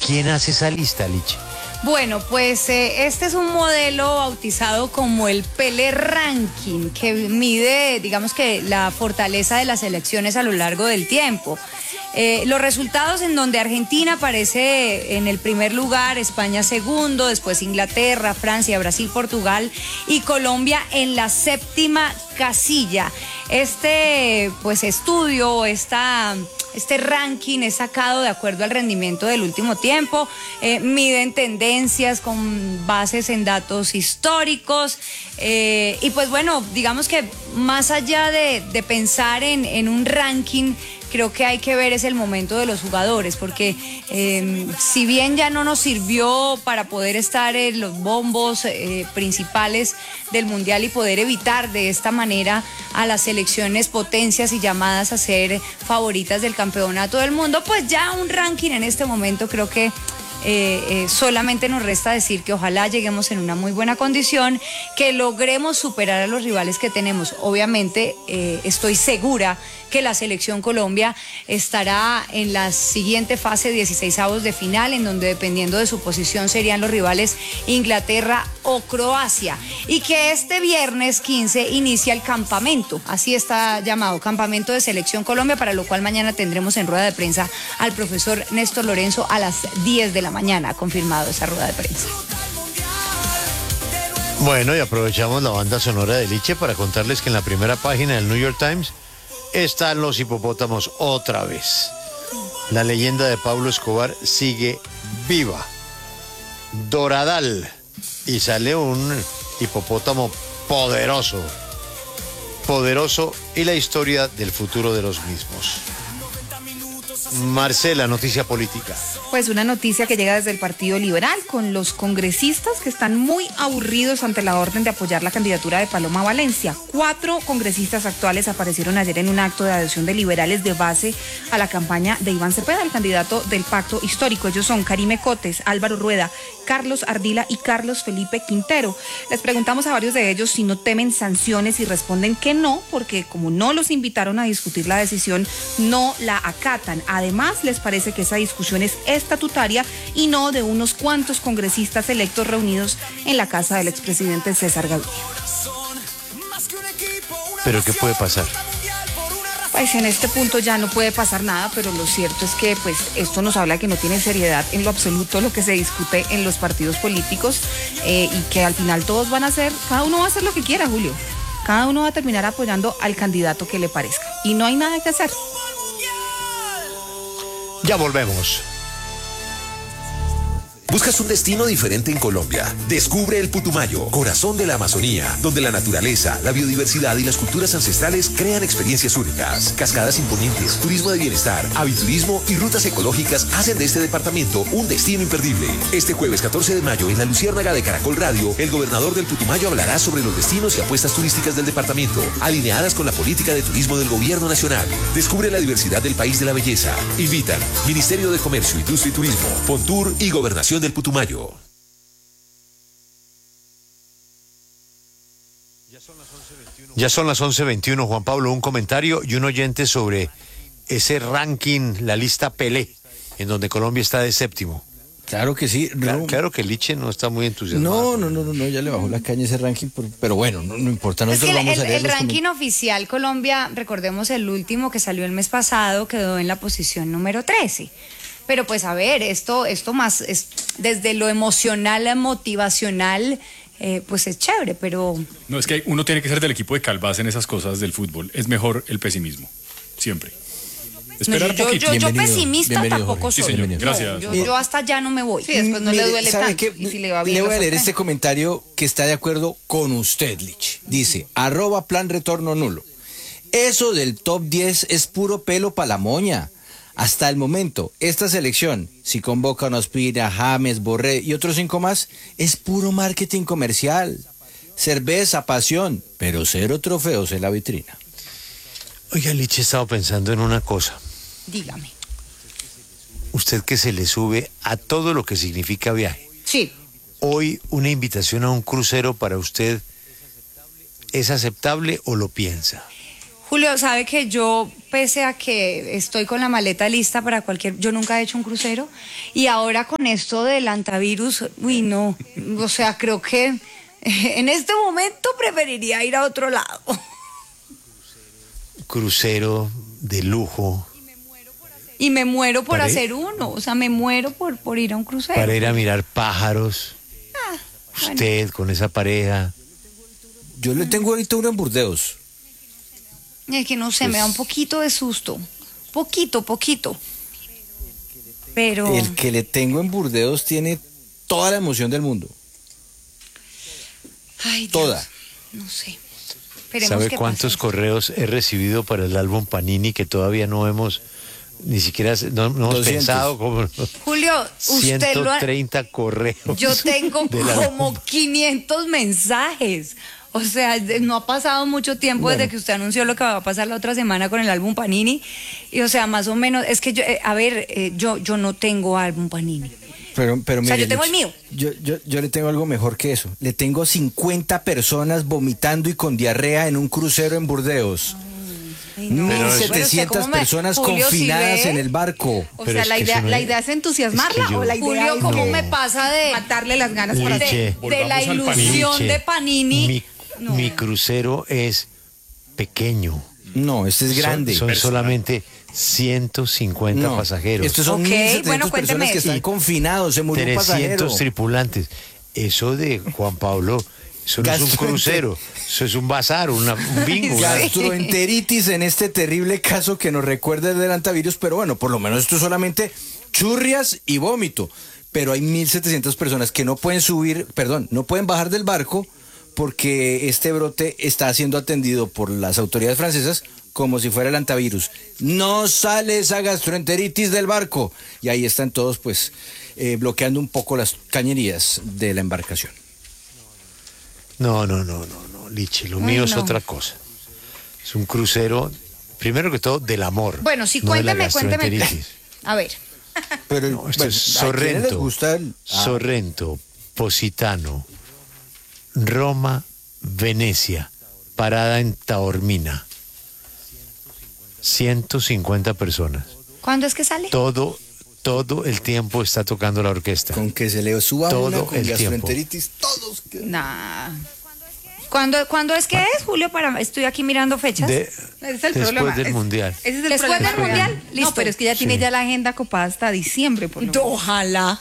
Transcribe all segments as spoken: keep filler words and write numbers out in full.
¿Quién hace esa lista, Liche? Bueno, pues eh, este es un modelo bautizado como el Pelé Ranking, que mide, digamos que la fortaleza de las selecciones a lo largo del tiempo. Eh, los resultados en donde Argentina aparece en el primer lugar, España segundo, después Inglaterra, Francia, Brasil, Portugal y Colombia en la séptima casilla. Este pues estudio, esta, este ranking es sacado de acuerdo al rendimiento del último tiempo, eh, miden tendencias con bases en datos históricos eh, y pues bueno, digamos que más allá de, de pensar en, en un ranking, creo que hay que ver es el momento de los jugadores, porque eh, si bien ya no nos sirvió para poder estar en los bombos eh, principales del Mundial y poder evitar de esta manera a las selecciones potencias y llamadas a ser favoritas del campeonato del mundo, pues ya un ranking en este momento creo que Eh, eh, solamente nos resta decir que ojalá lleguemos en una muy buena condición, que logremos superar a los rivales que tenemos. Obviamente eh, estoy segura que la selección Colombia estará en la siguiente fase, dieciseisavos de final, en donde dependiendo de su posición serían los rivales Inglaterra o Croacia, y que este viernes quince inicia el campamento, así está llamado, Campamento de Selección Colombia, para lo cual mañana tendremos en rueda de prensa al profesor Néstor Lorenzo a las diez de la mañana, ha confirmado esa rueda de prensa. Bueno, y aprovechamos la banda sonora de Liche para contarles que en la primera página del New York Times están los hipopótamos otra vez. La leyenda de Pablo Escobar sigue viva. Doradal. Y sale un hipopótamo poderoso. Poderoso y la historia del futuro de los mismos. Marcela, noticia política. Pues una noticia que llega desde el Partido Liberal, con los congresistas que están muy aburridos ante la orden de apoyar la candidatura de Paloma Valencia. Cuatro congresistas actuales aparecieron ayer en un acto de adhesión de liberales de base a la campaña de Iván Cepeda, el candidato del Pacto Histórico. Ellos son Karime Cotes, Álvaro Rueda, Carlos Ardila y Carlos Felipe Quintero. Les preguntamos a varios de ellos si no temen sanciones y responden que no, porque como no los invitaron a discutir la decisión, no la acatan. Además, les parece que esa discusión es estatutaria y no de unos cuantos congresistas electos reunidos en la casa del expresidente César Gaviria. ¿Pero qué puede pasar? Pues en este punto ya no puede pasar nada, pero lo cierto es que pues esto nos habla que no tiene seriedad en lo absoluto lo que se discute en los partidos políticos eh, y que al final todos van a hacer, cada uno va a hacer lo que quiera, Julio. Cada uno va a terminar apoyando al candidato que le parezca y no hay nada que hacer. Ya volvemos. ¿Buscas un destino diferente en Colombia? Descubre el Putumayo, corazón de la Amazonía, donde la naturaleza, la biodiversidad y las culturas ancestrales crean experiencias únicas. Cascadas imponentes, turismo de bienestar, aviturismo y rutas ecológicas hacen de este departamento un destino imperdible. Este jueves catorce de mayo en la Luciérnaga de Caracol Radio, el gobernador del Putumayo hablará sobre los destinos y apuestas turísticas del departamento, alineadas con la política de turismo del gobierno nacional. Descubre la diversidad del país de la belleza. Invitan Ministerio de Comercio, Industria y Turismo, Fontur y Gobernación del Putumayo. Ya son las once veintiuno, Juan Pablo, un comentario y un oyente sobre ese ranking, la lista Pelé, en donde Colombia está de séptimo. Claro que sí. Claro, no, claro que Liche no está muy entusiasmado. No, no, no, no, no, ya le bajó la caña ese ranking, pero, pero bueno, no, no importa. Nosotros es que el, vamos a el, leer el los ranking coment- oficial Colombia, recordemos el último que salió el mes pasado, quedó en la posición número trece. Pero pues a ver, esto, esto más es desde lo emocional, motivacional, eh, pues es chévere, pero... No, es que uno tiene que ser del equipo de Calvás en esas cosas del fútbol. Es mejor el pesimismo, siempre. Esperar no, yo, poquito. yo, yo Bienvenido, pesimista bienvenido, tampoco Jorge. soy. Sí, señor, No, gracias. yo, yo hasta allá no me voy. Sí, después no Mire, le duele ¿sabe tanto. qué? Y si le va bien, Le voy lo a leer sorprende. este comentario que está de acuerdo con usted, Lich. Dice, arroba plan retorno nulo. Eso del top diez es puro pelo pa' la moña. Hasta el momento, esta selección, si convoca a Ospina, James, Borré y otros cinco más, es puro marketing comercial. Cerveza, pasión, pero cero trofeos en la vitrina. Oiga, Liche, he estado pensando en una cosa. Dígame. Usted que se le sube a todo lo que significa viaje. Sí. Hoy una invitación a un crucero para usted, ¿es aceptable o lo piensa? Julio, sabe que yo pese a que estoy con la maleta lista para cualquier, yo nunca he hecho un crucero, y ahora con esto del antivirus, uy, no, o sea, creo que en este momento preferiría ir a otro lado. Crucero de lujo. Y me muero por Para ir- hacer uno, o sea, me muero por, por ir a un crucero. Para ir a mirar pájaros. Ah, bueno. Usted con esa pareja. Yo le tengo ahorita uno en Burdeos. Es que no sé, Pues- me da un poquito de susto, poquito, poquito. Pero... El que le tengo en Burdeos tiene toda la emoción del mundo. Ay, Dios, Toda. no sé. Esperemos ¿Sabe que cuántos pase. correos he recibido para el álbum Panini que todavía no hemos, ni siquiera no, no hemos doscientos. pensado como Julio, usted lo ha... ciento treinta correos? Yo tengo del como álbum. quinientos mensajes. O sea, de- no ha pasado mucho tiempo Bueno. desde que usted anunció lo que va a pasar la otra semana con el álbum Panini. Y o sea, más o menos, es que yo, eh, a ver, eh, yo, yo no tengo álbum Panini. Pero, pero O sea, mire, yo tengo el Luchi, mío. Yo, yo, yo le tengo algo mejor que eso. Le tengo cincuenta personas vomitando y con diarrea en un crucero en Burdeos. Ay, no. Pero mil eso- setecientas Bueno, ¿usted cómo me- personas Julio, confinadas ¿sí ve? en el barco. O Pero sea, es la que idea, eso no la es- idea es entusiasmarla es que yo- o la idea Julio, es ¿cómo No. me pasa de, matarle las ganas por Liche. hacer? de, de la Volvamos al Panini. ilusión de Panini? Mi, No. mi crucero es pequeño. No, este es Son- grande. Son, Personal. solamente ciento cincuenta No, pasajeros. Estos son Ok, mil setecientas bueno, personas cuénteme. que están Sí. confinados. Se murió un pasajero. trescientos tripulantes. Eso de Juan Pablo, eso no es un Gastroenter- crucero, eso es un bazar, una, un bingo. una- Gastroenteritis en este terrible caso que nos recuerda el del antivirus, pero bueno, por lo menos esto es solamente churrias y vómito. Pero hay mil setecientas personas que no pueden subir, perdón, no pueden bajar del barco porque este brote está siendo atendido por las autoridades francesas como si fuera el antivirus. No sale esa gastroenteritis del barco. Y ahí están todos pues eh, bloqueando un poco las cañerías de la embarcación. No, no, no, no, no, Lichi, lo Ay, mío es no. otra cosa. Es un crucero, primero que todo, del amor. Bueno, sí, no de la cuénteme, cuénteme. gastroenteritis. A ver. Pero No, esto bueno, es ¿a quiénes les Sorrento, gusta el- ah, Sorrento, Positano, Roma, Venecia, parada en Taormina. ciento cincuenta personas. ¿Cuándo es que sale? Todo, todo el tiempo está tocando la orquesta. Con que se le suba Todo una con el gastroenteritis, todos. Nah. ¿Cuándo, ¿Cuándo es que es, Julio? Para, estoy aquí mirando fechas. De- Ese es el después problema. del Es- Mundial. Ese es el Después problema del Mundial, real. listo. No, pero es que ya tiene Sí. ya la agenda copada hasta diciembre, por lo menos. Ojalá.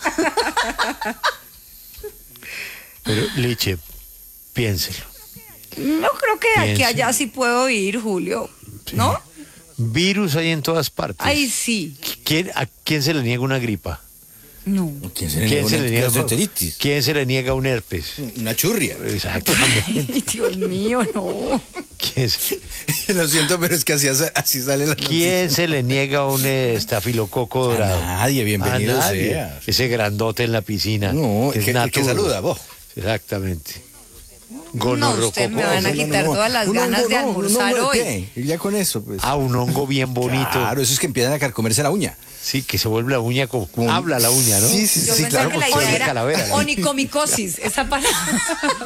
Pero, Liche, piénselo. No creo que aquí Piense. allá sí puedo ir, Julio. ¿No? Virus hay en todas partes. Ay, sí. ¿Quién, ¿A quién se le niega una gripa? No. ¿Quién se le ¿Quién niega se una le niega, gastroenteritis? ¿Quién se le niega un herpes? Una churria. Exactamente. Ay, Dios mío, no. ¿Quién, se- Lo siento, pero es que así, así sale la quién se le niega un eh, estafilococo dorado? nadie, bienvenido A nadie. sea. Ese grandote en la piscina. No, el es que, el que naturo. saluda, vos. Exactamente. No, usted me van a No, no, quitar no. todas las Un ganas hongo, de no, un almorzar hongo hoy. de qué? Y ya con eso, pues. Ah, un hongo bien bonito. Claro, eso es que empiezan a carcomerse la uña. Sí, que se vuelve la uña como... Como- Habla la uña, ¿no? Sí, sí, Yo sí, pensé claro. que la pues, idea de era calavera, ¿no? onicomicosis, esa palabra.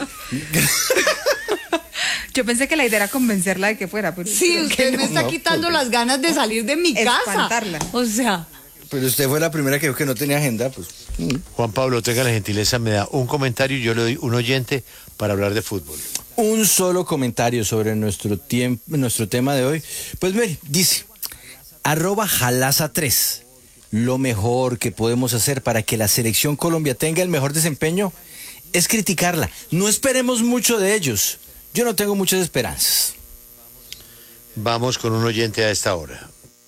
Yo pensé que la idea era convencerla de que fuera, pero Sí, creo usted que me no. está quitando las ganas de salir de mi casa. Espantarla. O sea, Pero usted fue la primera que dijo que no tenía agenda, pues. mm. Juan Pablo, tenga la gentileza, me da un comentario y yo le doy un oyente para hablar de fútbol. Un solo comentario sobre nuestro tiempo, nuestro tema de hoy. Pues mire, dice, arroba jalasa tres. Lo mejor que podemos hacer para que la selección Colombia tenga el mejor desempeño es criticarla. No esperemos mucho de ellos. Yo no tengo muchas esperanzas. Vamos con un oyente a esta hora.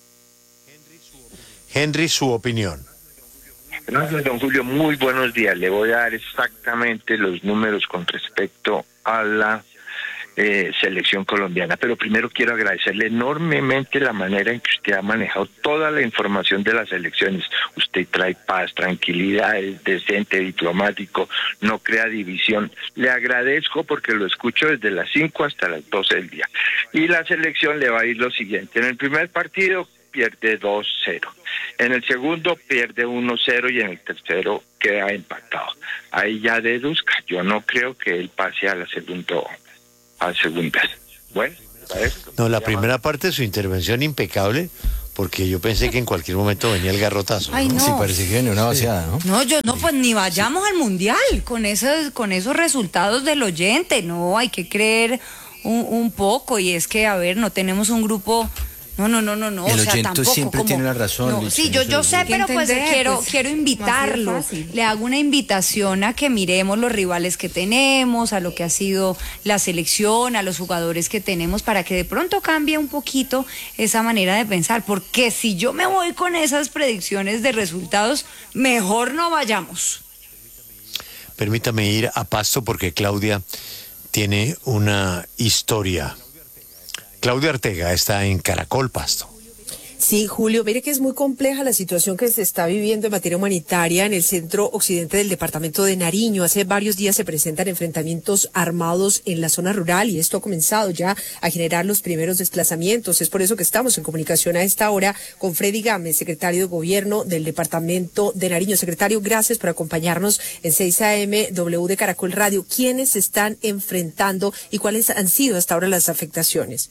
Henry, su opinión. Gracias, don Julio. Muy buenos días. Le voy a dar exactamente los números con respecto a la eh, selección colombiana. Pero primero quiero agradecerle enormemente la manera en que usted ha manejado toda la información de las elecciones. Usted trae paz, tranquilidad, es decente, diplomático, no crea división. Le agradezco porque lo escucho desde las cinco hasta las doce del día. Y la selección le va a ir lo siguiente. En el primer partido pierde dos cero. En el segundo pierde uno cero y en el tercero queda empatado. Ahí ya deduzca. Yo no creo que él pase a la segundo, a segunda. Bueno. esto. No, la primera parte de su intervención impecable, porque yo pensé que en cualquier momento venía el garrotazo. Ay, no. Sí, parece que viene una vaciada, ¿no? No, yo no, pues ni vayamos al mundial con esos, con esos resultados del oyente. No, hay que creer un, un poco. Y es que, a ver, no tenemos un grupo. No, no, no, no, no. El o sea, oyente tampoco siempre como, tiene la razón. No, Licha, sí, yo, yo sé, Hay que pero pues entender, quiero, pues, quiero invitarlo. más fácil. Le hago una invitación a que miremos los rivales que tenemos, a lo que ha sido la selección, a los jugadores que tenemos, para que de pronto cambie un poquito esa manera de pensar. Porque si yo me voy con esas predicciones de resultados, mejor no vayamos. Permítame ir a Pasto porque Claudia tiene una historia. Claudia Ortega está en Caracol, Pasto. Sí, Julio, mire que es muy compleja la situación que se está viviendo en materia humanitaria en el centro occidente del departamento de Nariño. Hace varios días se presentan enfrentamientos armados en la zona rural y esto ha comenzado ya a generar los primeros desplazamientos. Es por eso que estamos en comunicación a esta hora con Freddy Gámez, secretario de Gobierno del departamento de Nariño. Secretario, gracias por acompañarnos en seis A M W de Caracol Radio. ¿Quiénes se están enfrentando y cuáles han sido hasta ahora las afectaciones?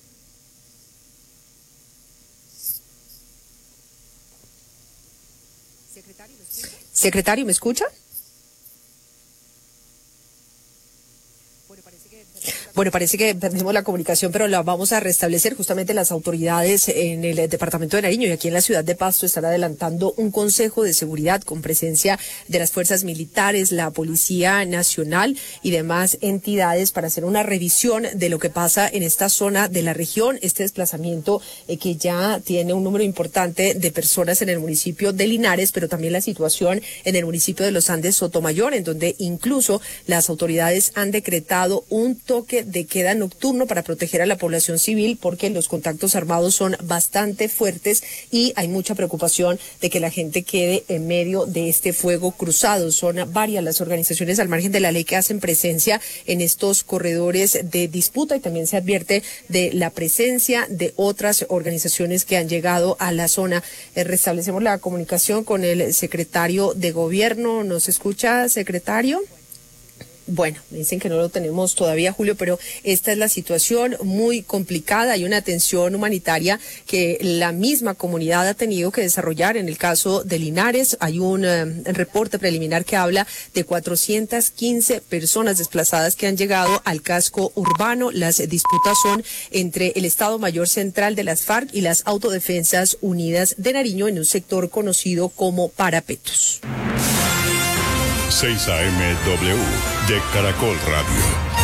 Secretario, ¿me escucha? Bueno, parece que perdimos la comunicación, pero la vamos a restablecer. Justamente las autoridades en el departamento de Nariño y aquí en la ciudad de Pasto están adelantando un consejo de seguridad con presencia de las fuerzas militares, la Policía Nacional y demás entidades para hacer una revisión de lo que pasa en esta zona de la región. Este desplazamiento eh, que ya tiene un número importante de personas en el municipio de Linares, pero también la situación en el municipio de Los Andes Sotomayor, en donde incluso las autoridades han decretado un toque de queda nocturno para proteger a la población civil porque los contactos armados son bastante fuertes y hay mucha preocupación de que la gente quede en medio de este fuego cruzado. Son varias las organizaciones al margen de la ley que hacen presencia en estos corredores de disputa y también se advierte de la presencia de otras organizaciones que han llegado a la zona. Eh, restablecemos la comunicación con el secretario de Gobierno. ¿Nos escucha, secretario? Bueno, me dicen que no lo tenemos todavía, Julio, pero esta es la situación muy complicada. Hay una atención humanitaria que la misma comunidad ha tenido que desarrollar. En el caso de Linares hay un eh, reporte preliminar que habla de cuatrocientas quince personas desplazadas que han llegado al casco urbano. Las disputas son entre el Estado Mayor Central de las FARC y las Autodefensas Unidas de Nariño en un sector conocido como Parapetos. seis A M W de Caracol Radio.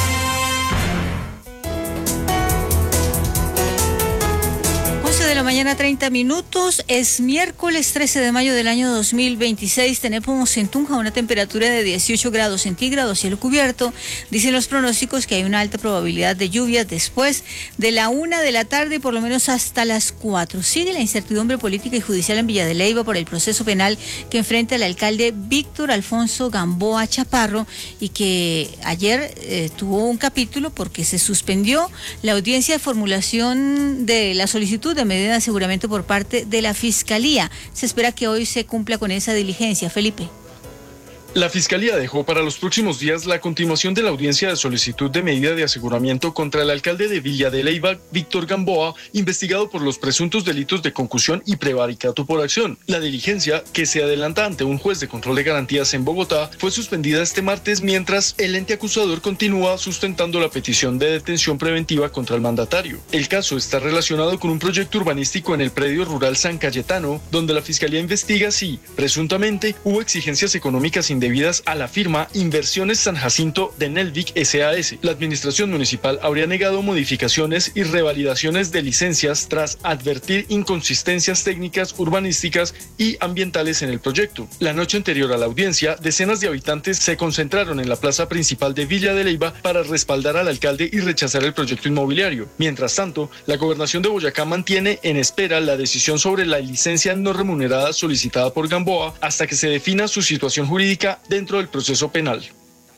de la mañana, treinta minutos. Es miércoles trece de mayo del año dos mil veintiséis. Tenemos en Tunja una temperatura de dieciocho grados centígrados, cielo cubierto. Dicen los pronósticos que hay una alta probabilidad de lluvias después de la una de la tarde, por lo menos hasta las cuatro. Sigue la incertidumbre política y judicial en Villa de Leyva por el proceso penal que enfrenta el alcalde Víctor Alfonso Gamboa Chaparro y que ayer eh, tuvo un capítulo porque se suspendió la audiencia de formulación de la solicitud de medida de aseguramiento por parte de la Fiscalía. Se espera que hoy se cumpla con esa diligencia. Felipe. La Fiscalía dejó para los próximos días la continuación de la audiencia de solicitud de medida de aseguramiento contra el alcalde de Villa de Leyva, Víctor Gamboa, investigado por los presuntos delitos de concusión y prevaricato por acción. La diligencia, que se adelanta ante un juez de control de garantías en Bogotá, fue suspendida este martes mientras el ente acusador continúa sustentando la petición de detención preventiva contra el mandatario. El caso está relacionado con un proyecto urbanístico en el predio rural San Cayetano, donde la Fiscalía investiga si, presuntamente, hubo exigencias económicas indebidas a la firma Inversiones San Jacinto de Nelvic S A S. La administración municipal habría negado modificaciones y revalidaciones de licencias tras advertir inconsistencias técnicas, urbanísticas y ambientales en el proyecto. La noche anterior a la audiencia, decenas de habitantes se concentraron en la plaza principal de Villa de Leyva para respaldar al alcalde y rechazar el proyecto inmobiliario. Mientras tanto, la gobernación de Boyacá mantiene en espera la decisión sobre la licencia no remunerada solicitada por Gamboa hasta que se defina su situación jurídica dentro del proceso penal.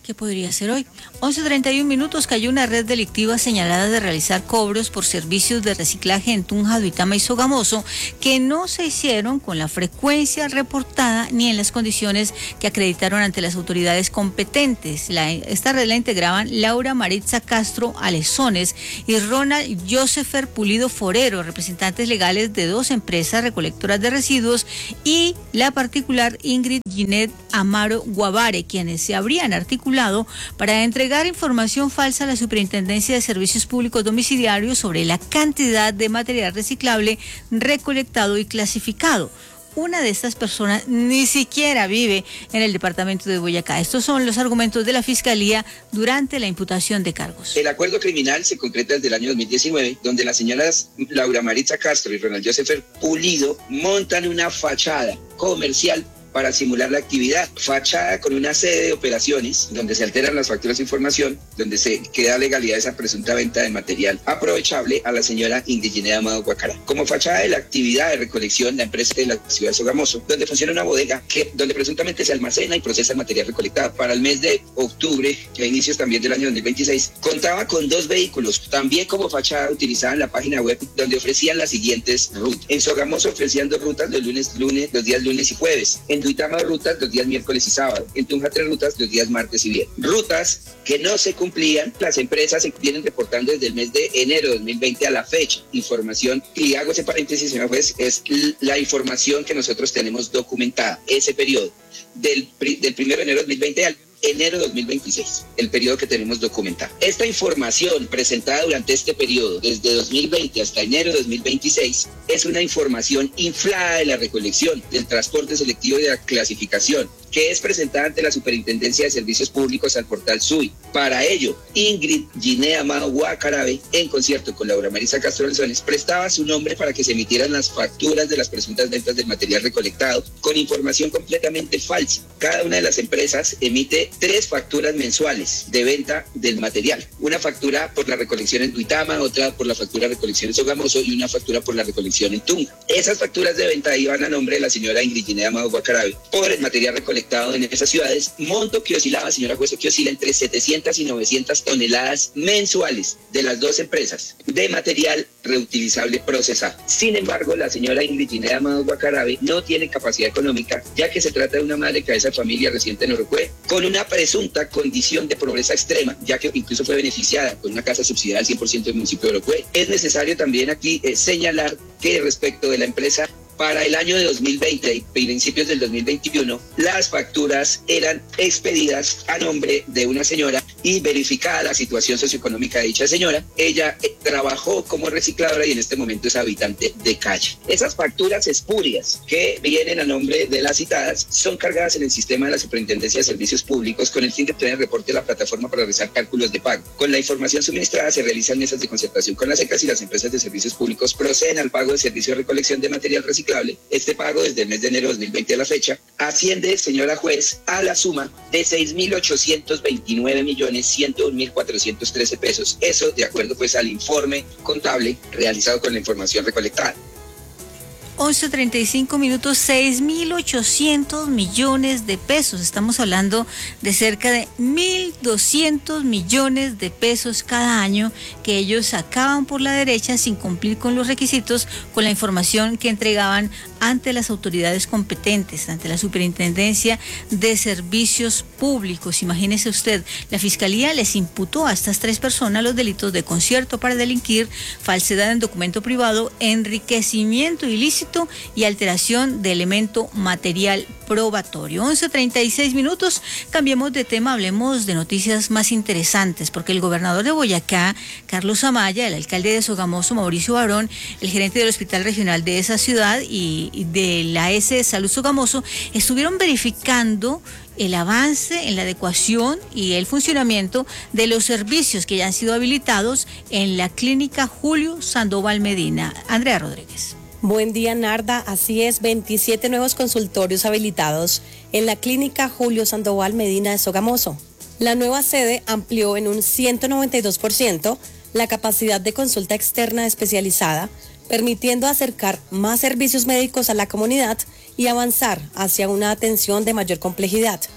¿Qué podría ser hoy? once treinta y uno minutos, cayó una red delictiva señalada de realizar cobros por servicios de reciclaje en Tunja, Duitama y Sogamoso que no se hicieron con la frecuencia reportada ni en las condiciones que acreditaron ante las autoridades competentes. La, esta red la integraban Laura Maritza Castro Alezones y Ronald Josepher Pulido Forero, representantes legales de dos empresas recolectoras de residuos, y la particular Ingrid Ginette Amaro Guavare, quienes se habrían articulado para entregar información falsa a la Superintendencia de Servicios Públicos Domiciliarios sobre la cantidad de material reciclable recolectado y clasificado. Una de estas personas ni siquiera vive en el departamento de Boyacá. Estos son los argumentos de la Fiscalía durante la imputación de cargos. El acuerdo criminal se concreta desde el año dos mil diecinueve, donde las señoras Laura Maritza Castro y Ronald Josepher Pulido montan una fachada comercial para simular la actividad, fachada con una sede de operaciones donde se alteran las facturas de información, donde se queda legalidad esa presunta venta de material aprovechable a la señora Indigene Amado Guacara. Como fachada de la actividad de recolección, la empresa de la ciudad de Sogamoso, donde funciona una bodega que, donde presuntamente se almacena y procesa el material recolectado. Para el mes de octubre, a inicios también del año dos mil veintiséis, contaba con dos vehículos, también como fachada utilizaban la página web donde ofrecían las siguientes rutas. En Sogamoso ofrecían dos rutas los lunes, lunes, los días lunes y jueves. En Duitama rutas los días miércoles y sábado. En Tunja tres rutas los días martes y viernes. Rutas que no se cumplían, las empresas se vienen reportando desde el mes de enero de dos mil veinte a la fecha. Información, y hago ese paréntesis, señor juez, es la información que nosotros tenemos documentada, ese periodo, del, del primero de enero de dos mil veinte al enero de dos mil veintiséis, el periodo que tenemos documentado. Esta información presentada durante este periodo, desde dos mil veinte hasta enero de dos mil veintiséis, es una información inflada de la recolección, del transporte selectivo y de la clasificación, que es presentada ante la Superintendencia de Servicios Públicos al portal S U I. Para ello, Ingrid Ginette Amado Guacarabe, en concierto con Laura Maritza Castro Alezones, prestaba su nombre para que se emitieran las facturas de las presuntas ventas del material recolectado con información completamente falsa. Cada una de las empresas emite tres facturas mensuales de venta del material. Una factura por la recolección en Duitama, otra por la factura de recolección en Sogamoso y una factura por la recolección en Tunja. Esas facturas de venta iban a nombre de la señora Ingrid Ginette Amado Guacarabe por el material recolectado en esas ciudades, monto que oscilaba, señora jueza, que oscila entre setecientas y novecientas toneladas mensuales de las dos empresas de material reutilizable procesado. Sin embargo, la señora Ingrid Ginette Amado Guacarabe no tiene capacidad económica, ya que se trata de una madre cabeza de familia residente en Orocue, con una presunta condición de pobreza extrema, ya que incluso fue beneficiada con una casa subsidiada al cien por ciento del municipio de Orocue. Es necesario también aquí eh, señalar que respecto de la empresa, para el año de dos mil veinte y principios del dos mil veintiuno, las facturas eran expedidas a nombre de una señora y verificada la situación socioeconómica de dicha señora, ella eh, trabajó como recicladora y en este momento es habitante de calle. Esas facturas espurias que vienen a nombre de las citadas son cargadas en el sistema de la Superintendencia de Servicios Públicos con el fin de obtener el reporte de la plataforma para realizar cálculos de pago. Con la información suministrada se realizan mesas de concertación con las secas y las empresas de servicios públicos proceden al pago de servicio de recolección de material reciclable. Este pago desde el mes de enero de dos mil veinte a la fecha asciende, señora juez, a la suma de seis mil ochocientos veintinueve millones ciento un mil cuatrocientos trece pesos. Eso de acuerdo pues al informe contable realizado con la información recolectada. once treinta y cinco minutos, seis mil ochocientos millones de pesos. Estamos hablando de cerca de mil doscientos millones de pesos cada año que ellos sacaban por la derecha sin cumplir con los requisitos, con la información que entregaban ante las autoridades competentes, ante la Superintendencia de Servicios Públicos. Imagínese usted, la Fiscalía les imputó a estas tres personas los delitos de concierto para delinquir, falsedad en documento privado, enriquecimiento ilícito y alteración de elemento material probatorio. once treinta y seis minutos, cambiemos de tema, hablemos de noticias más interesantes, porque el gobernador de Boyacá, Carlos Amaya, el alcalde de Sogamoso, Mauricio Barón, el gerente del hospital regional de esa ciudad y de la S de Salud Sogamoso, estuvieron verificando el avance en la adecuación y el funcionamiento de los servicios que ya han sido habilitados en la clínica Julio Sandoval Medina. Andrea Rodríguez. Buen día, Narda. Así es, veintisiete nuevos consultorios habilitados en la clínica Julio Sandoval Medina de Sogamoso. La nueva sede amplió en un ciento noventa y dos por ciento la capacidad de consulta externa especializada, permitiendo acercar más servicios médicos a la comunidad y avanzar hacia una atención de mayor complejidad.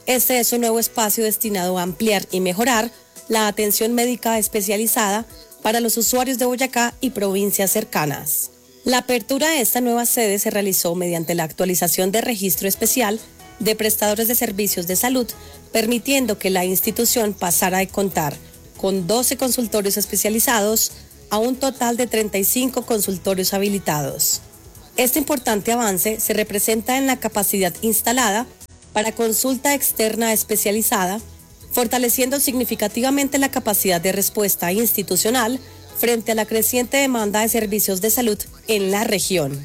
Este es un nuevo espacio destinado a ampliar y mejorar la atención médica especializada para los usuarios de Boyacá y provincias cercanas. La apertura de esta nueva sede se realizó mediante la actualización de registro especial de prestadores de servicios de salud, permitiendo que la institución pasara de contar con doce consultorios especializados a un total de treinta y cinco consultorios habilitados. Este importante avance se representa en la capacidad instalada para consulta externa especializada, fortaleciendo significativamente la capacidad de respuesta institucional frente a la creciente demanda de servicios de salud en la región.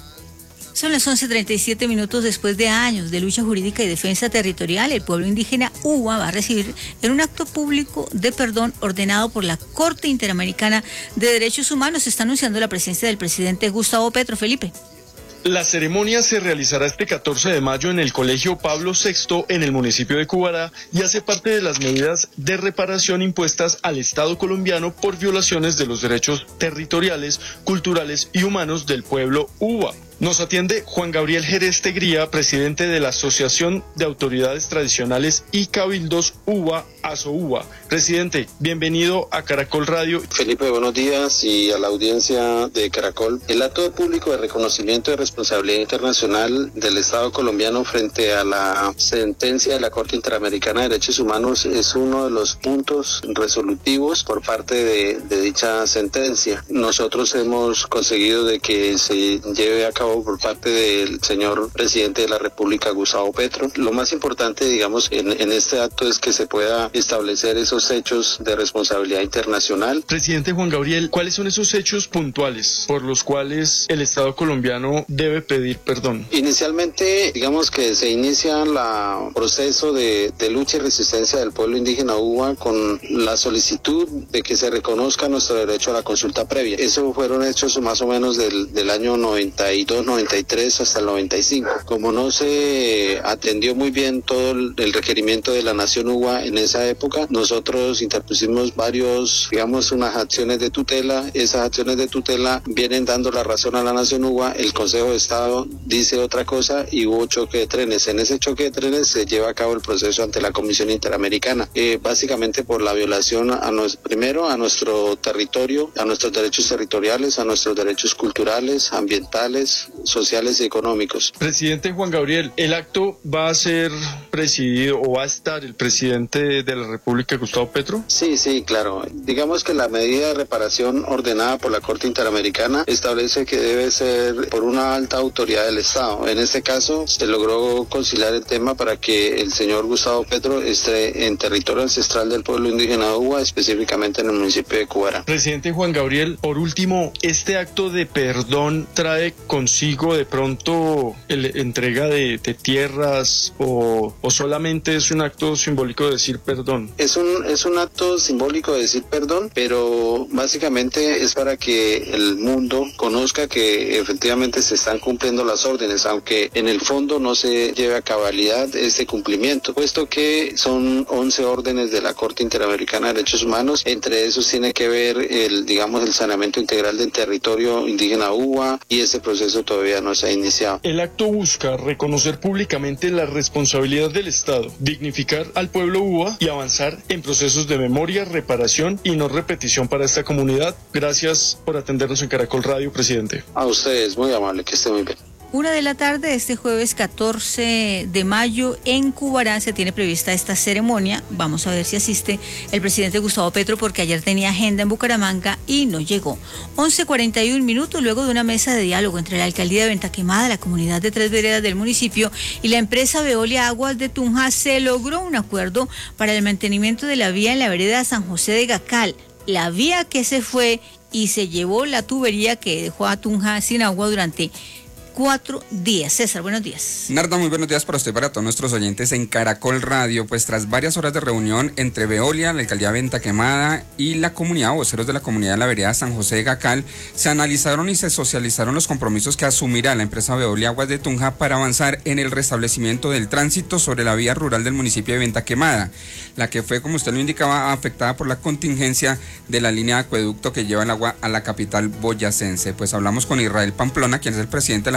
Son las once treinta y siete minutos. Después de años de lucha jurídica y defensa territorial, el pueblo indígena Uwa va a recibir en un acto público de perdón ordenado por la Corte Interamericana de Derechos Humanos. Se está anunciando la presencia del presidente Gustavo Petro. Felipe. La ceremonia se realizará este catorce de mayo en el Colegio Pablo sexto en el municipio de Cubará y hace parte de las medidas de reparación impuestas al Estado colombiano por violaciones de los derechos territoriales, culturales y humanos del pueblo Uwa. Nos atiende Juan Gabriel Jerez Tegría, presidente de la Asociación de Autoridades Tradicionales y Cabildos Uwa, ASOUBA. Presidente, bienvenido a Caracol Radio. Felipe, buenos días, y a la audiencia de Caracol. El acto público de reconocimiento de responsabilidad internacional del Estado colombiano frente a la sentencia de la Corte Interamericana de Derechos Humanos es uno de los puntos resolutivos por parte de, de dicha sentencia. Nosotros hemos conseguido de que se lleve a cabo por parte del señor presidente de la República, Gustavo Petro. Lo más importante, digamos, en, en este acto es que se pueda establecer esos hechos de responsabilidad internacional. Presidente Juan Gabriel, ¿cuáles son esos hechos puntuales por los cuales el Estado colombiano debe pedir perdón? Inicialmente, digamos que se inicia el proceso de, de lucha y resistencia del pueblo indígena Uwa con la solicitud de que se reconozca nuestro derecho a la consulta previa. Eso fueron hechos más o menos del, del año noventa y dos, noventa y tres hasta el noventa y cinco. Como no se atendió muy bien todo el, el requerimiento de la nación Uwa en esa época, nosotros interpusimos varios, digamos, unas acciones de tutela. Esas acciones de tutela vienen dando la razón a la nación Uwa. El Consejo de Estado dice otra cosa y hubo choque de trenes. En ese choque de trenes se lleva a cabo el proceso ante la Comisión Interamericana, eh, básicamente por la violación a nos, primero a nuestro territorio, a nuestros derechos territoriales, a nuestros derechos culturales, ambientales, sociales y económicos. Presidente Juan Gabriel, ¿el acto va a ser presidido o va a estar el presidente de la República, Gustavo Petro? Sí, sí, claro. Digamos que la medida de reparación ordenada por la Corte Interamericana establece que debe ser por una alta autoridad del Estado. En este caso, se logró conciliar el tema para que el señor Gustavo Petro esté en territorio ancestral del pueblo indígena Uwa, específicamente en el municipio de Cubará. Presidente Juan Gabriel, por último, ¿este acto de perdón trae consigo de pronto el entrega de, de tierras o, o solamente es un acto simbólico de decir perdón? Es un, es un acto simbólico de decir perdón, pero básicamente es para que el mundo conozca que efectivamente se están cumpliendo las órdenes, aunque en el fondo no se lleve a cabalidad este cumplimiento, puesto que son once órdenes de la Corte Interamericana de Derechos Humanos. Entre esos tiene que ver el, digamos, el saneamiento integral del territorio indígena Uwa, y ese proceso todavía no se ha iniciado. El acto busca reconocer públicamente la responsabilidad del Estado, dignificar al pueblo Uwa y avanzar en procesos de memoria, reparación y no repetición para esta comunidad. Gracias por atendernos en Caracol Radio, presidente. A ustedes, muy amable, que esté muy bien. Una de la tarde, este jueves catorce de mayo, en Cubará se tiene prevista esta ceremonia. Vamos a ver si asiste el presidente Gustavo Petro, porque ayer tenía agenda en Bucaramanga y no llegó. once cuarenta y un minutos, luego de una mesa de diálogo entre la alcaldía de Venta Quemada, la comunidad de Tres Veredas del municipio y la empresa Veolia Aguas de Tunja, se logró un acuerdo para el mantenimiento de la vía en la vereda San José de Gacal. La vía que se fue y se llevó la tubería que dejó a Tunja sin agua durante cuatro días. César, buenos días. Narda, muy buenos días para usted y para todos nuestros oyentes en Caracol Radio. Pues tras varias horas de reunión entre Veolia, la alcaldía de Venta Quemada y la comunidad, voceros de la comunidad de la vereda San José de Gacal, se analizaron y se socializaron los compromisos que asumirá la empresa Veolia Aguas de Tunja para avanzar en el restablecimiento del tránsito sobre la vía rural del municipio de Venta Quemada, la que fue, como usted lo indicaba, afectada por la contingencia de la línea de acueducto que lleva el agua a la capital boyacense. Pues hablamos con Israel Pamplona, quien es el presidente de la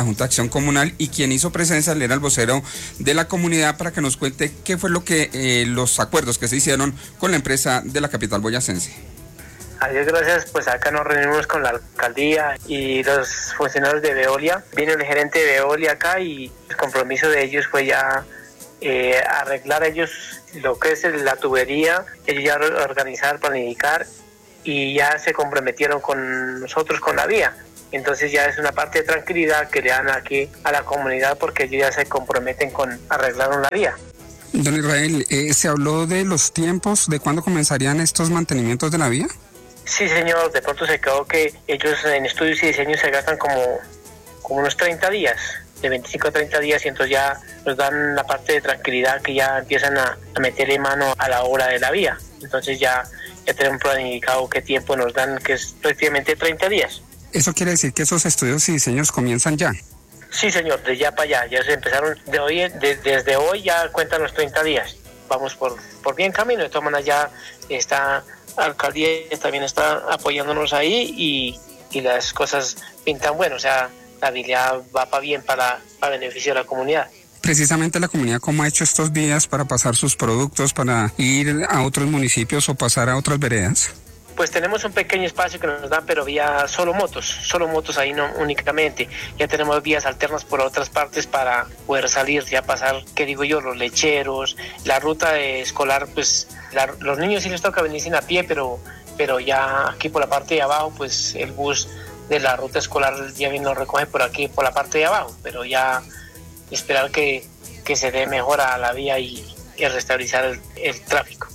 Junta de Acción Comunal, y quien hizo presencia era el vocero de la comunidad para que nos cuente qué fue lo que eh, los acuerdos que se hicieron con la empresa de la capital boyacense. Adiós, gracias. Pues acá nos reunimos con la alcaldía y los funcionarios de Veolia. Vino el gerente de Veolia acá y el compromiso de ellos fue ya eh, arreglar ellos lo que es la tubería, ellos ya organizar, planificar, y ya se comprometieron con nosotros con la vía. Entonces ya es una parte de tranquilidad que le dan aquí a la comunidad, porque ellos ya se comprometen con arreglar una vía. Don Israel, eh, ¿se habló de los tiempos de cuándo comenzarían estos mantenimientos de la vía? Sí, señor, de pronto se quedó que ellos en estudios y diseños se gastan como, como unos treinta días, de veinticinco a treinta días, y entonces ya nos dan la parte de tranquilidad que ya empiezan a, a meterle mano a la obra de la vía. Entonces ya, ya tenemos planificado qué tiempo nos dan, que es prácticamente treinta días. ¿Eso quiere decir que esos estudios y diseños comienzan ya? Sí, señor, de ya para allá, ya se empezaron, de hoy, de, desde hoy ya cuentan los treinta días. Vamos por, por bien camino, de todas maneras ya está... La alcaldía también está apoyándonos ahí y, y las cosas pintan bueno, o sea, la habilidad va para bien, para, para beneficio de la comunidad. Precisamente la comunidad, ¿cómo ha hecho estos días para pasar sus productos, para ir a otros municipios o pasar a otras veredas? Pues tenemos un pequeño espacio que nos dan, pero vía solo motos, solo motos ahí no únicamente. Ya tenemos vías alternas por otras partes para poder salir, ya pasar, ¿qué digo yo? Los lecheros, la ruta escolar, pues la, los niños sí les toca venir sin a pie, pero, pero ya aquí por la parte de abajo, pues el bus de la ruta escolar ya bien nos recoge por aquí, por la parte de abajo, pero ya esperar que, que se dé mejora a la vía y, y restabilizar el, el tráfico.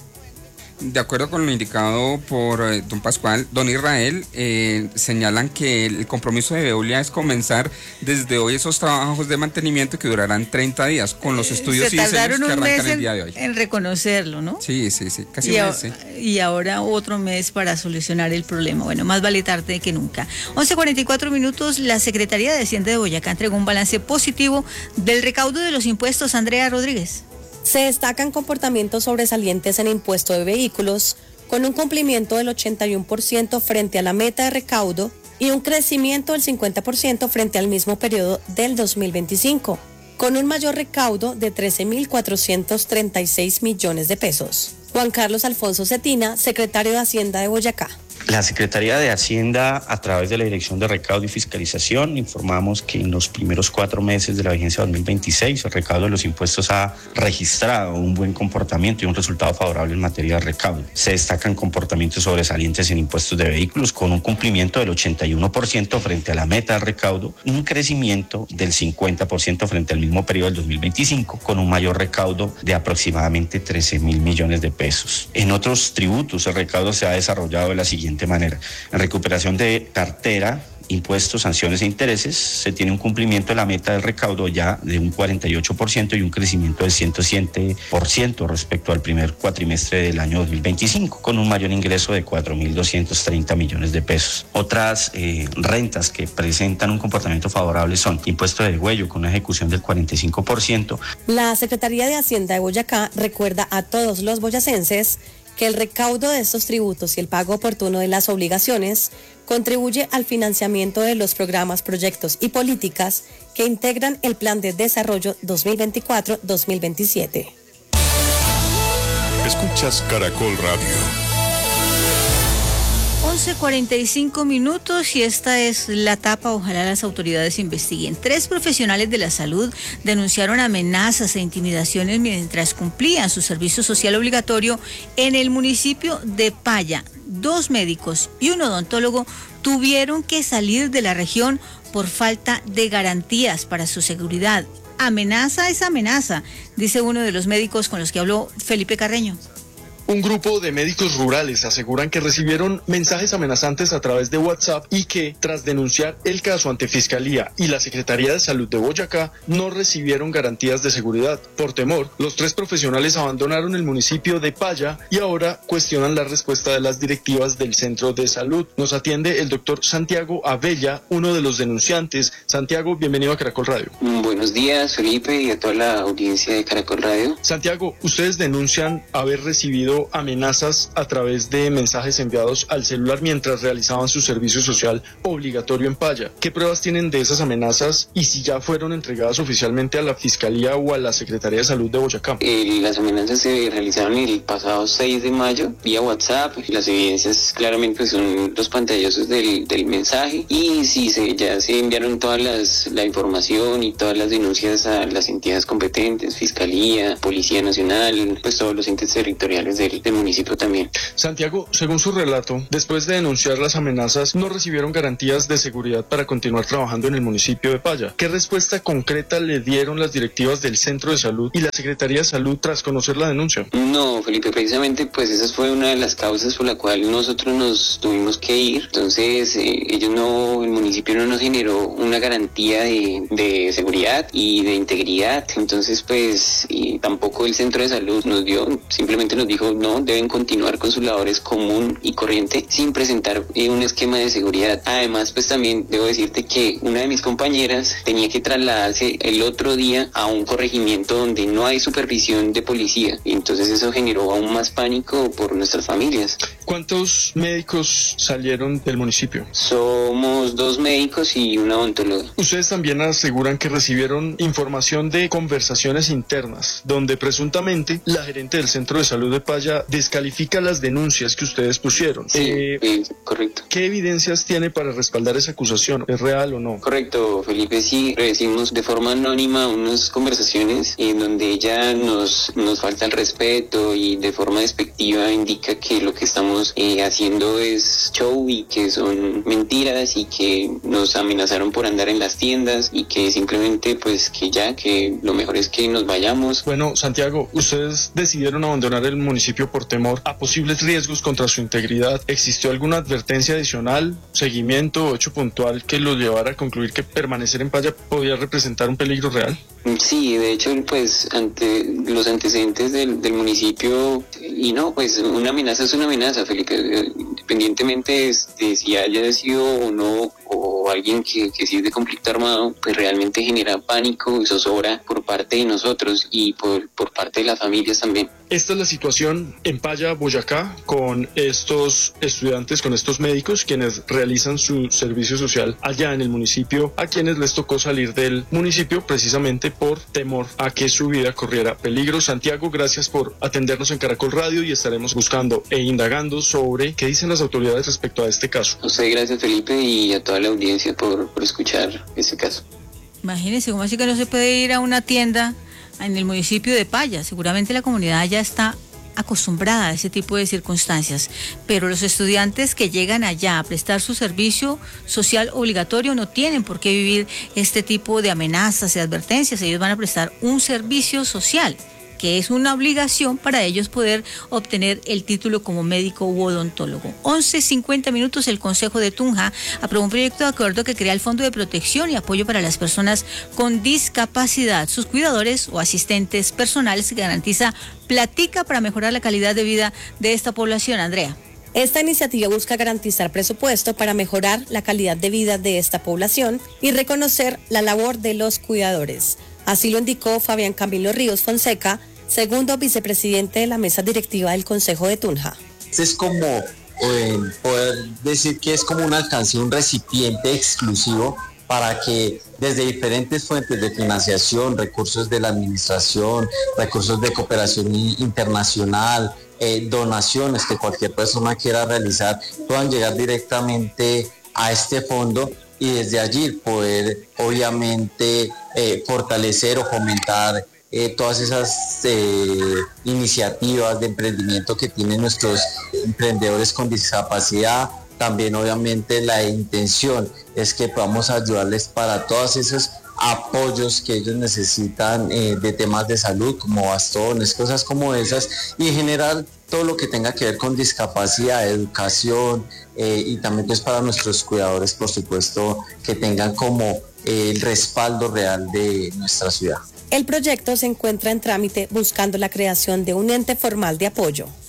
De acuerdo con lo indicado por eh, don Pascual, don Israel, eh, señalan que el compromiso de Veolia es comenzar desde hoy esos trabajos de mantenimiento que durarán treinta días, con los estudios Se y diseños que arrancan en, el día de hoy. en reconocerlo, ¿no? Sí, sí, sí, casi y un a, mes, sí. Y ahora otro mes para solucionar el problema. Bueno, más vale tarde que nunca. once cuarenta y cuatro minutos, la Secretaría de Hacienda de Boyacá entregó un balance positivo del recaudo de los impuestos. Andrea Rodríguez. Se destacan comportamientos sobresalientes en impuesto de vehículos, con un cumplimiento del ochenta y uno por ciento frente a la meta de recaudo y un crecimiento del cincuenta por ciento frente al mismo periodo del dos mil veinticinco, con un mayor recaudo de trece mil cuatrocientos treinta y seis millones de pesos. Juan Carlos Alfonso Cetina, secretario de Hacienda de Boyacá. La Secretaría de Hacienda, a través de la Dirección de Recaudo y Fiscalización, informamos que en los primeros cuatro meses de la vigencia dos mil veintiséis, el recaudo de los impuestos ha registrado un buen comportamiento y un resultado favorable en materia de recaudo. Se destacan comportamientos sobresalientes en impuestos de vehículos, con un cumplimiento del ochenta y uno por ciento frente a la meta de recaudo, un crecimiento del cincuenta por ciento frente al mismo periodo del dos mil veinticinco, con un mayor recaudo de aproximadamente trece mil millones de pesos. En otros tributos, el recaudo se ha desarrollado de la siguiente manera. En recuperación de cartera, impuestos, sanciones e intereses, se tiene un cumplimiento de la meta del recaudo ya de un cuarenta y ocho por ciento y un crecimiento del ciento siete por ciento respecto al primer cuatrimestre del año dos mil veinticinco, con un mayor ingreso de cuatro mil doscientos treinta millones de pesos. Otras eh, rentas que presentan un comportamiento favorable son impuesto de degüello, con una ejecución del cuarenta y cinco por ciento. La Secretaría de Hacienda de Boyacá recuerda a todos los boyacenses que el recaudo de estos tributos y el pago oportuno de las obligaciones contribuye al financiamiento de los programas, proyectos y políticas que integran el Plan de Desarrollo dos mil veinticuatro a dos mil veintisiete. Escuchas Caracol Radio. once cuarenta y cinco minutos y esta es la tapa. Ojalá las autoridades investiguen. Tres profesionales de la salud denunciaron amenazas e intimidaciones mientras cumplían su servicio social obligatorio en el municipio de Paya. Dos médicos y un odontólogo tuvieron que salir de la región por falta de garantías para su seguridad. Amenaza es amenaza, dice uno de los médicos con los que habló Felipe Carreño. Un grupo de médicos rurales aseguran que recibieron mensajes amenazantes a través de WhatsApp y que, tras denunciar el caso ante Fiscalía y la Secretaría de Salud de Boyacá, no recibieron garantías de seguridad. Por temor, los tres profesionales abandonaron el municipio de Paya y ahora cuestionan la respuesta de las directivas del centro de salud. Nos atiende el doctor Santiago Abella, uno de los denunciantes. Santiago, bienvenido a Caracol Radio. Buenos días, Felipe, y a toda la audiencia de Caracol Radio. Santiago, ustedes denuncian haber recibido recibiendo amenazas a través de mensajes enviados al celular mientras realizaban su servicio social obligatorio en Paya. ¿Qué pruebas tienen de esas amenazas y si ya fueron entregadas oficialmente a la Fiscalía o a la Secretaría de Salud de Boyacá? Eh, las amenazas se realizaron el pasado seis de mayo vía WhatsApp. Las evidencias claramente son los pantallazos del, del mensaje y sí, se, ya se enviaron todas las la información y todas las denuncias a las entidades competentes, Fiscalía, Policía Nacional, pues todos los entes territoriales del, del municipio también. Santiago, según su relato, después de denunciar las amenazas, no recibieron garantías de seguridad para continuar trabajando en el municipio de Paya. ¿Qué respuesta concreta le dieron las directivas del Centro de Salud y la Secretaría de Salud tras conocer la denuncia? No, Felipe, precisamente pues esa fue una de las causas por la cual nosotros nos tuvimos que ir. Entonces, eh, ellos no, el municipio no nos generó una garantía de, de seguridad y de integridad. Entonces, pues, y tampoco el Centro de Salud nos dio, simplemente nos dijo, no, deben continuar con sus labores común y corriente sin presentar eh, un esquema de seguridad. Además, pues también debo decirte que una de mis compañeras tenía que trasladarse el otro día a un corregimiento donde no hay supervisión de policía. Y entonces eso generó aún más pánico por nuestras familias. ¿Cuántos médicos salieron del municipio? Somos dos médicos y una odontóloga. Ustedes también aseguran que recibieron información de conversaciones internas, donde presuntamente la gerente del Centro de Salud de Paya descalifica las denuncias que ustedes pusieron. Sí, eh, sí, correcto. ¿Qué evidencias tiene para respaldar esa acusación? ¿Es real o no? Correcto, Felipe, sí, recibimos de forma anónima unas conversaciones en donde ella nos, nos falta el respeto y de forma despectiva indica que lo que estamos eh, haciendo es show y que son mentiras y que nos amenazaron por andar en las tiendas y que simplemente pues que ya, que lo mejor es que nos vayamos. Bueno, Santiago, ustedes decidieron abandonar el municipio por temor a posibles riesgos contra su integridad. ¿Existió alguna advertencia adicional, seguimiento o hecho puntual que los llevara a concluir que permanecer en Paya podía representar un peligro real? Sí, de hecho, pues ante los antecedentes del, del municipio, y no, pues una amenaza es una amenaza, Felipe, independientemente de si haya sido o no, o alguien que, que sí es de conflicto armado, pues realmente genera pánico y zozobra por parte de nosotros y por, por parte de las familias también. Esta es la situación en Paya, Boyacá, con estos estudiantes, con estos médicos, quienes realizan su servicio social allá en el municipio, a quienes les tocó salir del municipio precisamente por temor a que su vida corriera peligro. Santiago, gracias por atendernos en Caracol Radio y estaremos buscando e indagando sobre qué dicen las autoridades respecto a este caso. A usted, gracias, Felipe, y a toda la audiencia por, por escuchar este caso. Imagínense, ¿cómo así que no se puede ir a una tienda en el municipio de Paya? Seguramente la comunidad ya está acostumbrada a ese tipo de circunstancias, pero los estudiantes que llegan allá a prestar su servicio social obligatorio no tienen por qué vivir este tipo de amenazas y advertencias. Ellos van a prestar un servicio social, que es una obligación para ellos poder obtener el título como médico u odontólogo. once cincuenta minutos, el Consejo de Tunja aprobó un proyecto de acuerdo que crea el Fondo de Protección y Apoyo para las Personas con Discapacidad, sus cuidadores o asistentes personales, que garantiza platica para mejorar la calidad de vida de esta población. Andrea. Esta iniciativa busca garantizar presupuesto para mejorar la calidad de vida de esta población y reconocer la labor de los cuidadores. Así lo indicó Fabián Camilo Ríos Fonseca, segundo vicepresidente de la mesa directiva del Consejo de Tunja. Es como eh, poder decir que es como un alcance, un recipiente exclusivo para que desde diferentes fuentes de financiación, recursos de la administración, recursos de cooperación internacional, eh, donaciones que cualquier persona quiera realizar, puedan llegar directamente a este fondo y desde allí poder obviamente eh, fortalecer o fomentar eh, todas esas eh, iniciativas de emprendimiento que tienen nuestros emprendedores con discapacidad. También obviamente la intención es que podamos ayudarles para todos esos apoyos que ellos necesitan eh, de temas de salud, como bastones, cosas como esas, y generar todo lo que tenga que ver con discapacidad, educación, eh, y también pues para nuestros cuidadores, por supuesto, que tengan como eh, el respaldo real de nuestra ciudad. El proyecto se encuentra en trámite buscando la creación de un ente formal de apoyo.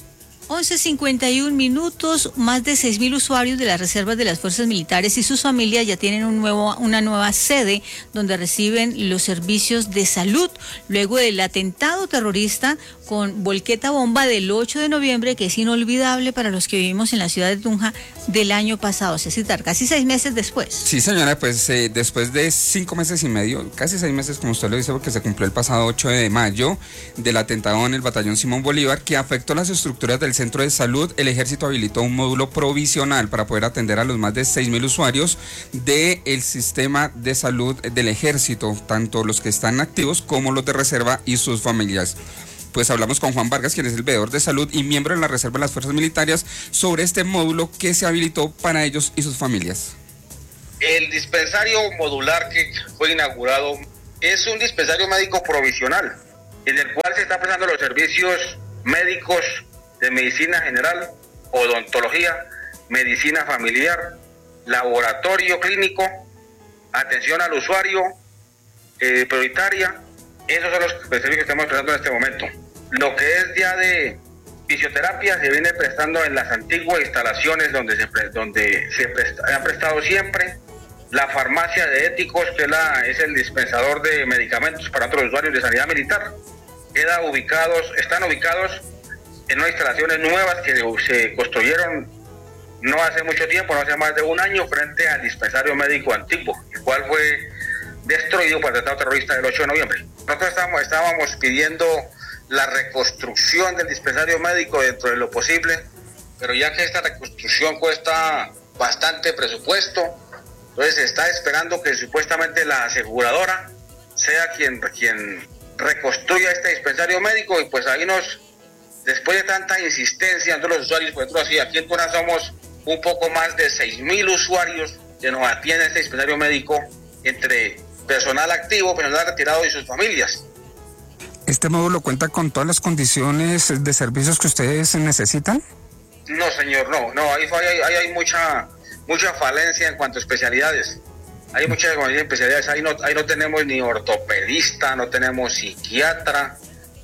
once cincuenta y un minutos, más de seis mil usuarios de las reservas de las fuerzas militares y sus familias ya tienen un nuevo, una nueva sede donde reciben los servicios de salud luego del atentado terrorista con volqueta bomba del ocho de noviembre, que es inolvidable para los que vivimos en la ciudad de Tunja del año pasado. Cecitar, casi seis meses después. Sí, señora, pues eh, después de cinco meses y medio, casi seis meses, como usted lo dice, porque se cumplió el pasado ocho de mayo del atentado en el batallón Simón Bolívar, que afectó las estructuras del centro de salud. El ejército habilitó un módulo provisional para poder atender a los más de seis mil usuarios del sistema de salud del ejército, tanto los que están activos como los de reserva y sus familias. Pues hablamos con Juan Vargas, quien es el veedor de salud y miembro de la reserva de las fuerzas militares, sobre este módulo que se habilitó para ellos y sus familias. El dispensario modular que fue inaugurado es un dispensario médico provisional, en el cual se están prestando los servicios médicos de medicina general, odontología, medicina familiar, laboratorio clínico, atención al usuario eh, prioritaria. Esos son los servicios que estamos prestando en este momento. Lo que es ya de fisioterapia se viene prestando en las antiguas instalaciones donde se, donde se presta, han prestado siempre. La farmacia de éticos, que la, es el dispensador de medicamentos para otros usuarios de sanidad militar, queda ubicados, están ubicados en unas instalaciones nuevas que se construyeron no hace mucho tiempo, no hace más de un año, frente al dispensario médico antiguo, el cual fue destruido por el atentado terrorista del ocho de noviembre. Nosotros estábamos, estábamos pidiendo la reconstrucción del dispensario médico dentro de lo posible, pero ya que esta reconstrucción cuesta bastante presupuesto, entonces se está esperando que supuestamente la aseguradora sea quien, quien reconstruya este dispensario médico, y pues ahí nos, después de tanta insistencia entre los usuarios, pues nosotros así, aquí en Tunja somos un poco más de seis mil usuarios que nos atienden este dispensario médico, entre personal activo, personal retirado y sus familias. ¿Este módulo cuenta con todas las condiciones de servicios que ustedes necesitan? No, señor, no, no, ahí hay, hay, hay mucha, mucha falencia en cuanto a especialidades. Hay muchas especialidades, ahí no, ahí no tenemos ni ortopedista, no tenemos psiquiatra,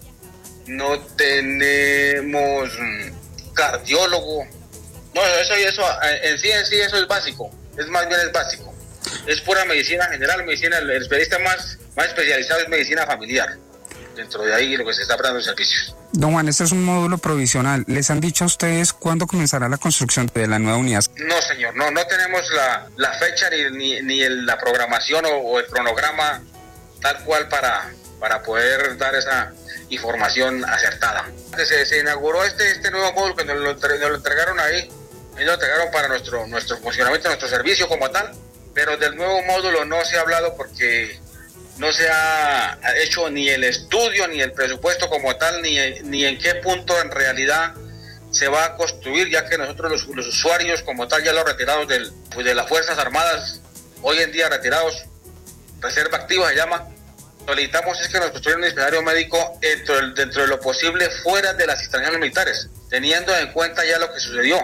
no tenemos cardiólogo. No, eso y eso, en sí, en sí, eso es básico, es más bien es básico. Es pura medicina general, medicina, el especialista más, más especializado es medicina familiar. Dentro de ahí lo que se está prestando servicios. Don Juan, este es un módulo provisional. ¿Les han dicho a ustedes cuándo comenzará la construcción de la nueva unidad? No, señor, no, no tenemos la, la fecha ni, ni, ni el, la programación o, o el cronograma tal cual para, para poder dar esa información acertada. Se, se inauguró este, este nuevo módulo que nos lo, nos lo entregaron ahí, nos lo entregaron para nuestro, nuestro funcionamiento, nuestro servicio como tal, pero del nuevo módulo no se ha hablado porque no se ha hecho ni el estudio, ni el presupuesto como tal, ni, ni en qué punto en realidad se va a construir, ya que nosotros los, los usuarios como tal, ya los retirados del, pues de las Fuerzas Armadas, hoy en día retirados, reserva activa se llama, solicitamos es que nos construyan un dispensario médico dentro, dentro de lo posible fuera de las instalaciones militares, teniendo en cuenta ya lo que sucedió.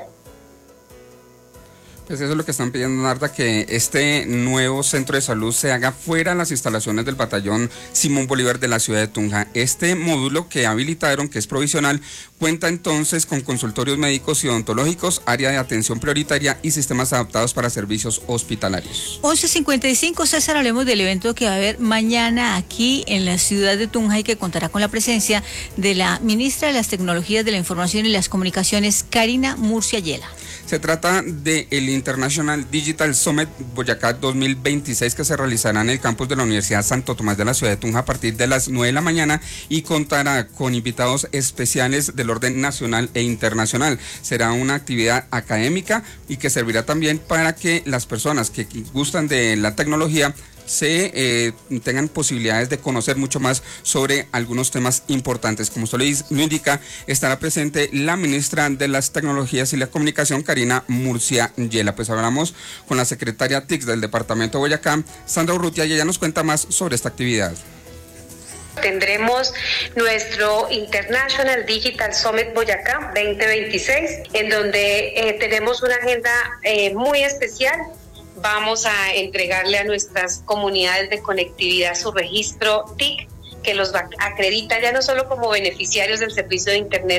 Pues eso es lo que están pidiendo, Narda, que este nuevo centro de salud se haga fuera de las instalaciones del batallón Simón Bolívar de la ciudad de Tunja. Este módulo que habilitaron, que es provisional, cuenta entonces con consultorios médicos y odontológicos, área de atención prioritaria y sistemas adaptados para servicios hospitalarios. once cincuenta y cinco, César, hablemos del evento que va a haber mañana aquí en la ciudad de Tunja y que contará con la presencia de la ministra de las Tecnologías de la Información y las Comunicaciones, Karina Murcia Yela. Se trata del International Digital Summit Boyacá dos mil veintiséis, que se realizará en el campus de la Universidad Santo Tomás de la ciudad de Tunja a partir de las nueve de la mañana y contará con invitados especiales del orden nacional e internacional. Será una actividad académica y que servirá también para que las personas que gustan de la tecnología se eh, tengan posibilidades de conocer mucho más sobre algunos temas importantes. Como usted lo indica, estará presente la ministra de las Tecnologías y la Comunicación, Karina Murcia Yela. Pues hablamos con la secretaria T I C del departamento de Boyacá, Sandra Urrutia, y ella nos cuenta más sobre esta actividad. Tendremos nuestro International Digital Summit Boyacá veinte veintiséis, en donde eh, tenemos una agenda eh, muy especial. Vamos a entregarle a nuestras comunidades de conectividad su registro T I C, que los acredita ya no solo como beneficiarios del servicio de Internet,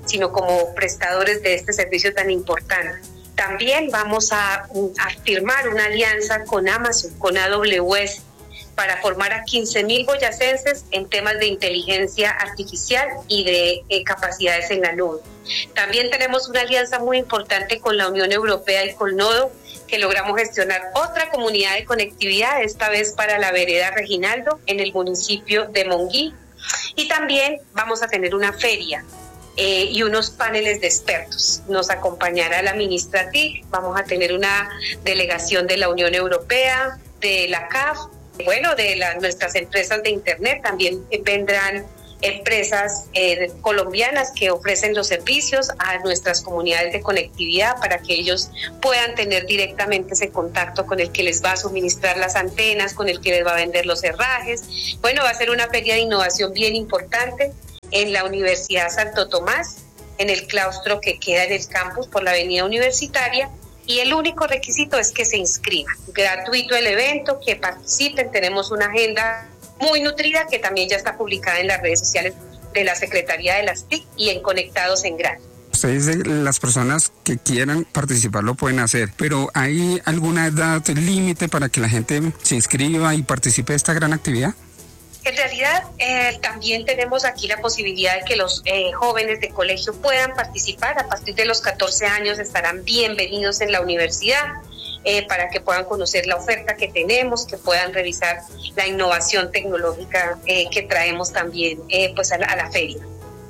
sino como prestadores de este servicio tan importante. También vamos a, a firmar una alianza con Amazon, con A W S, para formar a quince mil boyacenses en temas de inteligencia artificial y de eh, capacidades en la nube. También tenemos una alianza muy importante con la Unión Europea y con Nodo, que logramos gestionar otra comunidad de conectividad, esta vez para la vereda Reginaldo, en el municipio de Monguí. Y también vamos a tener una feria eh, y unos paneles de expertos. Nos acompañará la ministra T I C, vamos a tener una delegación de la Unión Europea, de la C A F, bueno, de la, nuestras empresas de Internet. También vendrán empresas eh, colombianas que ofrecen los servicios a nuestras comunidades de conectividad para que ellos puedan tener directamente ese contacto con el que les va a suministrar las antenas, con el que les va a vender los herrajes. Bueno, va a ser una feria de innovación bien importante en la Universidad Santo Tomás, en el claustro que queda en el campus por la avenida Universitaria, y el único requisito es que se inscriban. Gratuito el evento, que participen. Tenemos una agenda muy nutrida que también ya está publicada en las redes sociales de la Secretaría de las T I C y en Conectados en Grande. Ustedes, las personas que quieran participar lo pueden hacer, pero ¿hay alguna edad límite para que la gente se inscriba y participe de esta gran actividad? En realidad, eh, también tenemos aquí la posibilidad de que los eh, jóvenes de colegio puedan participar. A partir de los catorce años estarán bienvenidos en la universidad eh, para que puedan conocer la oferta que tenemos, que puedan revisar la innovación tecnológica eh, que traemos también eh, pues a la, a la feria.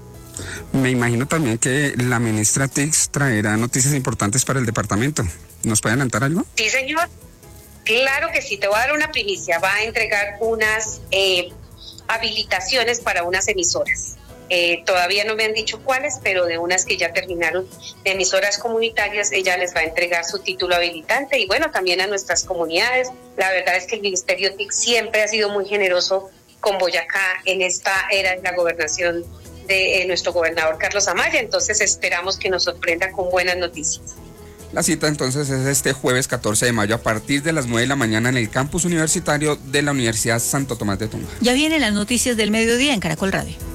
Me imagino también que la ministra T I C traerá noticias importantes para el departamento. ¿Nos puede adelantar algo? Sí, señor. Claro que sí, te voy a dar una primicia. Va a entregar unas eh, habilitaciones para unas emisoras. Eh, todavía no me han dicho cuáles, pero de unas que ya terminaron de emisoras comunitarias, ella les va a entregar su título habilitante. Y bueno, también a nuestras comunidades. La verdad es que el Ministerio T I C siempre ha sido muy generoso con Boyacá en esta era de la gobernación de eh, nuestro gobernador Carlos Amaya. Entonces esperamos que nos sorprenda con buenas noticias. La cita entonces es este jueves catorce de mayo a partir de las nueve de la mañana en el campus universitario de la Universidad Santo Tomás de Tunja. Ya vienen las noticias del mediodía en Caracol Radio.